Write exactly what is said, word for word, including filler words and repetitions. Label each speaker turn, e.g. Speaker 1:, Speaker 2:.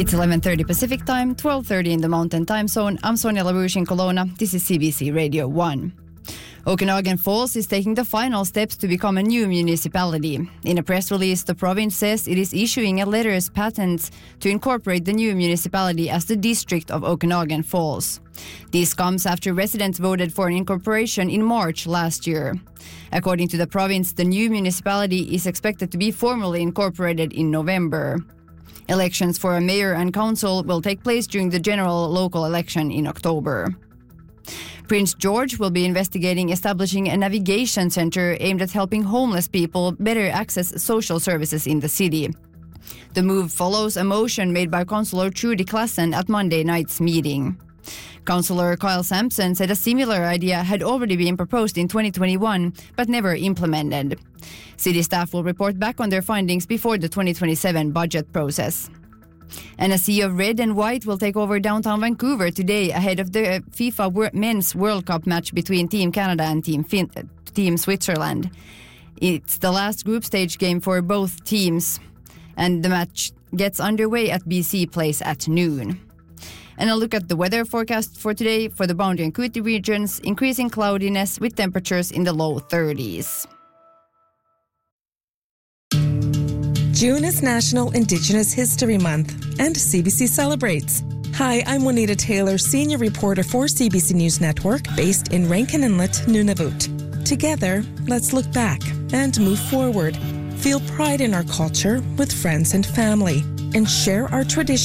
Speaker 1: It's eleven thirty Pacific Time, twelve thirty in the Mountain Time Zone. I'm Sonia LaRouche in Kelowna. This is C B C Radio one. Okanagan Falls is taking the final steps to become a new municipality. In a press release, the province says it is issuing a letters patent to incorporate the new municipality as the district of Okanagan Falls. This comes after residents voted for an incorporation in March last year. According to the province, the new municipality is expected to be formally incorporated in November. Elections for a mayor and council will take place during the general local election in October. Prince George will be investigating establishing a navigation center aimed at helping homeless people better access social services in the city. The move follows a motion made by Councillor Trudy Klassen at Monday night's meeting. Councillor Kyle Sampson said a similar idea had already been proposed in twenty twenty-one, but never implemented. City staff will report back on their findings before the twenty twenty-seven budget process. And a sea of red and white will take over downtown Vancouver today ahead of the FIFA Men's World Cup match between Team Canada and Team, fin- Team Switzerland. It's the last group stage game for both teams, and the match gets underway at B C Place at noon. And a look at the weather forecast for today for the Boundary and Cooti regions, increasing cloudiness with temperatures in the low thirties.
Speaker 2: June is National Indigenous History Month, and C B C celebrates. Hi, I'm Juanita Taylor, senior reporter for C B C News Network, based in Rankin Inlet, Nunavut. Together, let's look back and move forward. Feel pride in our culture with friends and family, and share our traditions